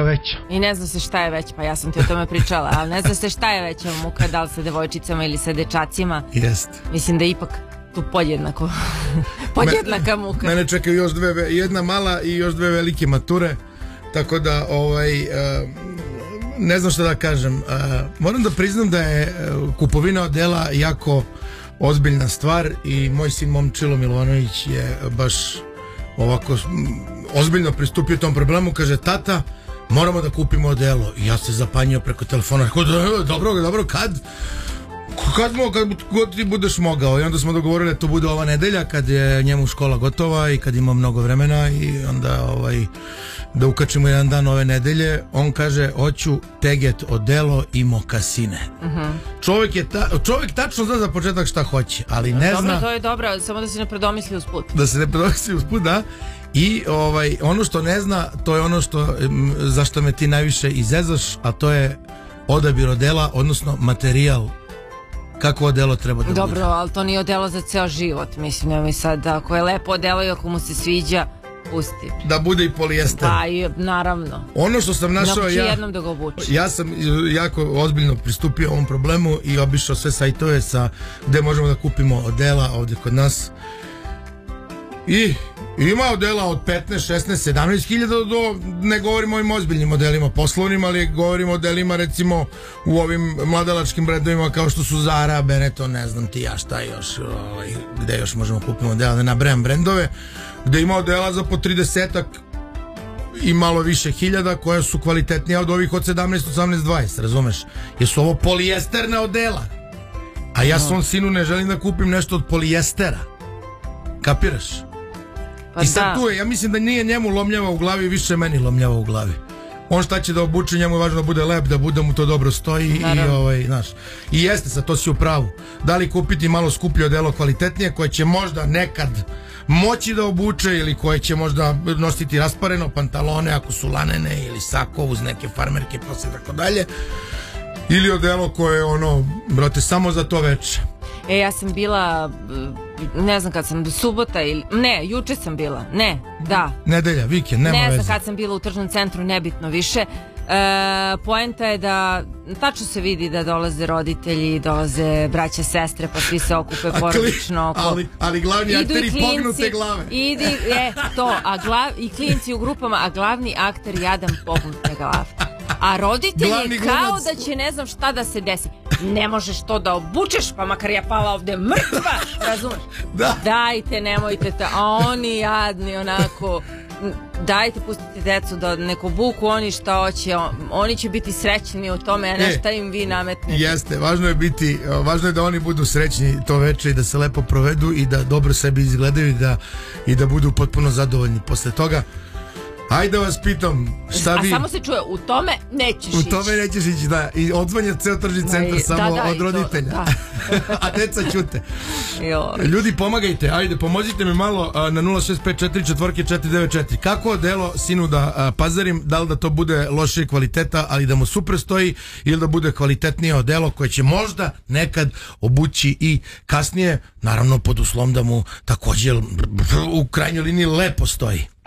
veća. I ne zna se šta je već, pa ja sam ti o tome pričala, ali ne zna se šta je veća muka, da li sa devojčicama ili sa dečacima. Jest. Mislim da je ipak tu podjednaka muka. Mene čekaju još jedna mala i još dve velike mature, tako da ne znam šta da kažem. Moram da priznam da je kupovina odela jako ozbiljna stvar i moj sin Momčilo Milovanović je baš ovako ozbiljno pristupio tom problemu. Kaže, tata, moramo da kupimo odelo. I ja se zapanjio preko telefona. Dobro, kad god ti budeš mogao. I onda smo dogovorili da to bude ova nedelja, kad je njemu škola gotova i kad ima mnogo vremena, i onda da ukačimo jedan dan ove nedelje. On kaže, hoću teget, odelo i mokasine. Čovjek tačno zna za početak šta hoće, ali ne zna. Dobro, to je dobro, samo da se ne predomisli usput. Da. I ono što ne zna, to je ono zašto me ti najviše izezaš, a to je odabir odela, odnosno materijal. Kako odelo treba da bude. Dobro, ali to nije odelo za ceo život. Mislim, nemoj sad, ako je lepo odelo i ako mu se sviđa, pusti. Da bude i polijester. Pa i naravno. Ono što sam našao, ja sam jako ozbiljno pristupio ovom problemu i obišao sve sajtove gde možemo da kupimo odela ovdje kod nas. I ima odela od 15, 16, 17 hiljada do, ne govorimo o ovim ozbiljnim modelima poslovnim, ali govorimo o modelima recimo u ovim mladalačkim brendovima kao što su Zara, Benetton, ne znam ti ja šta još, gde još možemo kupiti odela, da nabrajam brendove, gde ima odela za po 30-ak i malo više hiljada koja su kvalitetnija od ovih od 17, 18, 20, razumeš? Jer su ovo polijesterna odela, a ja svom sinu ne želim da kupim nešto od polijestera, kapiraš? I sad tu je, ja mislim da nije njemu lomljava u glavi, više meni lomljava u glavi. On šta će da obuče, njemu je važno da bude lep, da mu to dobro stoji. I jeste, sad to si u pravu. Da li kupiti malo skuplje odelo, kvalitetnije, koje će možda nekad moći da obuče, ili koje će možda nositi raspareno, pantalone ako su lanene, ili sako uz neke farmerke, pa se tako dalje, ili odelo koje je brate, samo za to veče. Ja sam bila, ne znam kad sam, subota ili, ne, juče sam bila, nedelja, vikend, nema veze. Ne znam kad sam bila u tržnom centru, nebitno više. Poenta je da tačno se vidi da dolaze roditelji, dolaze braća, sestre, pa svi se okupe porodično. Ali glavni akteri pognute glave. I klinci u grupama, a glavni akter jadan pognute glave. A roditelji kao da će ne znam šta da se desi. Ne možeš to da obučeš, pa makar ja pala ovde mrtva, razumeš? Dajte, nemojte to. A oni jadni onako, dajte, pustite decu da neko buku, oni šta hoće, oni će biti srećni u tome, a ne šta im vi nametnete. Jeste, važno je da oni budu srećni to veče i da se lepo provedu i da dobro sebi izgledaju i da budu potpuno zadovoljni posle toga. Ajde vas pitam, šta vi... A samo se čuje, u tome nećeš ići. U tome nećeš ići, da. I odzvanja ceo tržni centar samo od roditelja. A deca ćute. Ljudi, pomagajte, ajde, pomozite mi malo na 065449494. Kako odelo sinu da pazarim, da li da to bude loše kvaliteta, ali da mu super stoji, ili da bude kvalitetnije odelo koje će možda nekad obući i kasnije, naravno pod uslovom da mu također u krajnjoj liniji lepo stoji.